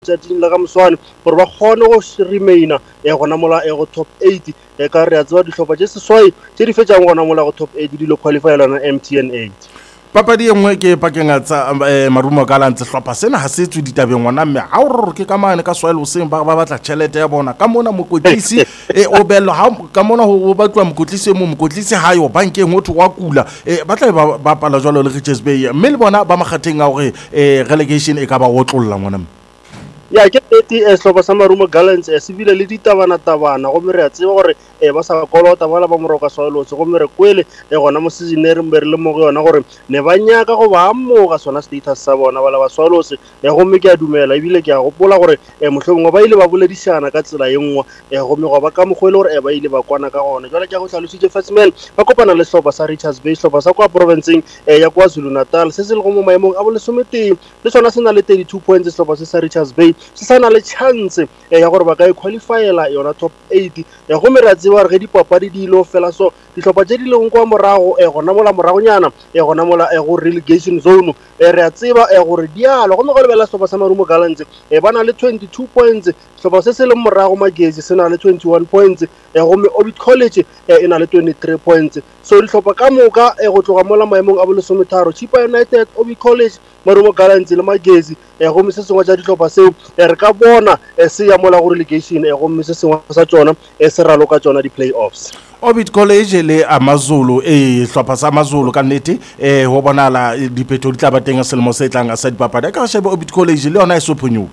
tšatšing la ka moswane gore ba kgone go remaina gona mola go top 8 ka re a tseba dihlopha tše seswai tše di fetšang gona mola go top 8 di lo qualify lana MTN 8. Papadi e nngwe ke pakeng tsa Marumo Gallants hlopha sena ha se tswe ditabeng ngwana mme ha o ke ka mane ka Swahili seng ba batla tšhelete ya bona ka mona mokotlisi o bello ha ka mona ho batlwa mokotlisi ha yo bankeng motho wa kula ba tla ba pala jwalo le Richards Bay mme le bona ba makgatheng a hore relegation e ka ba otlolla ngwana mme ya ke sehlopha sa Marumo Gallants se bile le ditabana go mere a tseba gore ba sa kolota bala ba moroka Swalotse go mere kwele gona mo season re mbere le mo go yona gore ne ba nyaka go ba amoga sona status sa bona bala ba Swalotse go me ke a dumela ebile ke a gopola gore mohlomong ba ile ba boledisana ka tsela e nngwe go me go ba ka mogwele gore ba ile ba kwana ka gona jwale ke go tlhalositse Fatsman ba kopana le sehlopha sa Richards Bay sehlopha sa kwa provinceng ya KwaZulu Natal se se le go mo maemong a bolesometeng le sona se na le 32 points sehlopha sa Richards Bay se sana le chance ya gore ba ka qualifyela yona top 8 go me ra tseba re dipapadi di lo fela so dihlopha tše di leng kwa morago gona mola moragonyana gona mola go relegation zone re a tseba gore dialo go me go lebela sehlopha sa Marumo Gallants ba na le 22 points sehlopha se se leng morago Magezi se na le 21 points go me Orbit College e na le 23 points so dihlopha ka moka go tloga mola maemong a bolesometharo Chippa United, Orbit College, Marumo Gallants le Magezi go me se sengwe tša dihlopha seo re ka bona se ya mola go relegation go me se sengwe sa tsona se raloka tsona di playoffs. Orbit College le Amazulu hlopha sa Amazulu ka nnete ho bonala diphetho di tla ba teng selemo se tlang sa dipapadi ka shebe Orbit College le yona e so phonyo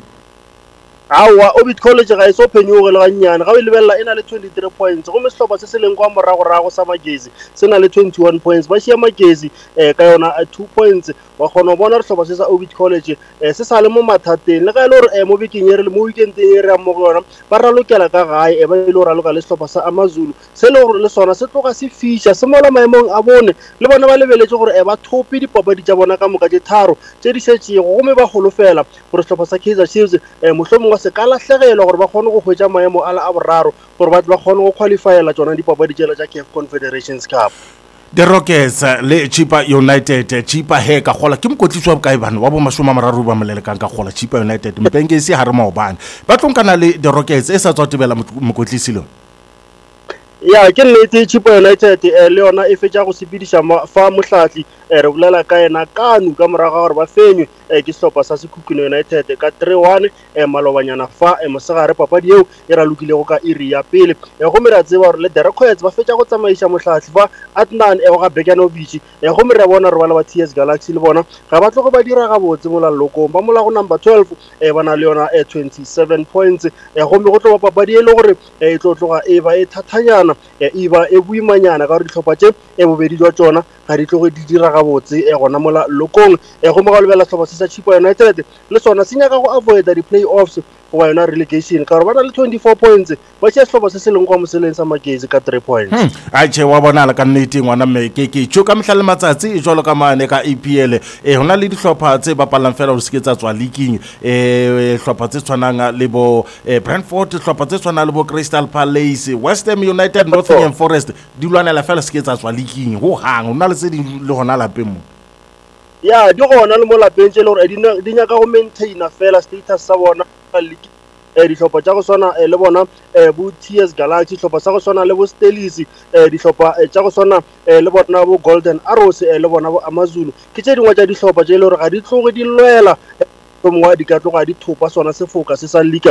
awa Orbit College ga iso phenyoge le ganyane ga o lebella ena le 23 points go me sehlopha se se leng kwa morago sa Magezi se na le 21 points ba šia Magezi ka yona 2 points wa kgona bona re sehlopha se sa Orbit College se sa le mo mathateng le ga ile gore mo weekend re mo weekendeng re mo go yona ba ralokela ka gae ba ile gore raloka le sehlopha sa Amazulu se le gore le sona se tloga se fiša se mola maemong a bone le bona ba lebeletse gore ba thopi dipapadi tša bona ka moka tše tharo tše di šetšego go me ba holofela gore sehlopha sa Kaizer Chiefs mohlomongwa se ka lahlegela gore ba kgone go hwetša maemo a la a boraro gore ba kgone go qualifyela tsona dipapadi tšela tša CAF Confederations Cup. The Rockets le Chippa United Chippa he ka gola ke mokotliso wa bokae bana wa bo 30 ba molele ka gola Chippa United mpenge se hare maobane ba tlonkana le The Rockets e sa tswa tebela mokotlisi le ya ke nnete Chippa United le yona e fetša go sepediša fa mohlatli re bolela ka ena kanu ka moraga gore ba fenywe ke sehlopha sa Sekhukhune United ka 3-1 malobanyana fa mosegare papadi eo e ralokilego ka iri ya pele go me ra tseba gore le The Rockets ba fetša go tsamaiša mohlatli fa Adnan ga Beganovic go me ra bona re bala ba TS Galaxy le bona ga ba tlogo ba dira ga botse mola lokong ba mola go number 12 ba na le yona 27 points go me go tlo ba papadi e le gore e tlo tloga e ba e thathanyana e ba e buimanyana ka gore dihlopha tše bobedi jwa tsona ga di tlogo di dira ga botse gona mola lokong go mo ga lebela sehlopha se sa Chippa United le sona se nyaka go avoida di playoffs go ba yona relegation ka gore ba na le 24 points ba tšea sehlopha se se leng kwa moseleng sa Magezi ka 3 points a tšhe wa bonala ka nnete ngwana mme ke tšo ka mehla le matsatsi jwalo ka mane ka EPL go na le dihlopha tse bapalang fela go se ke tsa tswa leaking hlopha tse tshwanang le bo Brentford hlopha tse tshwanang le bo Crystal Palace, West Ham United, Nottingham Forest di lwanela fela se ke tsa tswa leaking go hang o na le tse di le gona lapeng mo ya di gona le mo lapeng tše le gore di nyaka go maintaina fela status sa bona dihlopha tša go swana le bona bo TS Galaxy dihlopha sa go swana le bo Stelis dihlopha tša go swana le bona bo Golden Arrows le bona bo Amazulu ke tše dingwe tša dihlopha tše le gore ga di tloge di lwela mongwe di ka tloga di thopa sona se focus sa league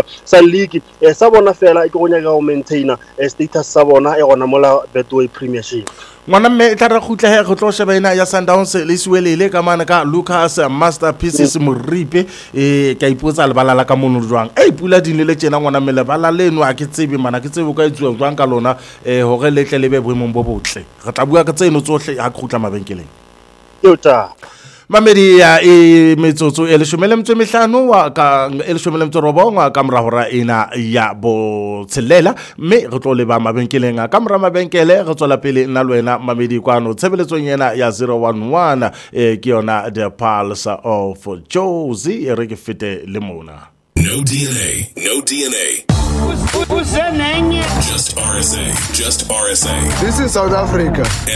sa bona fela ke go nyaka go maintaina status sa bona gona mola Betway Premiership. ngwana mme tla re khutla go tlo sheba ina ya Sundowns le siwelele ka mana ka Lucas Masterpieces Moripe ka ipotsa le balala ka mono jwang pula di le tsena ngwana mme le bala leno a ke tsebe mana ke tsebe ka itsuwa jwang ka lona hore le tle le be boemong bo botle re tla bua ka tseno tsohle ha khutla mabenkeleng yo ta mamedi ya metsotso e 15 wa ka 19 ka mora hora ena ya bo tshelela mme re tlo le ba mabenkeleng ka mora mabenkele re tswela pele nna le wena mamedi kwano tshebeletsong yena ya 011 ke yona The Pulse of Jozi re ke fete le mona. No DNA. Just RSA. Just RSA. This is South Africa.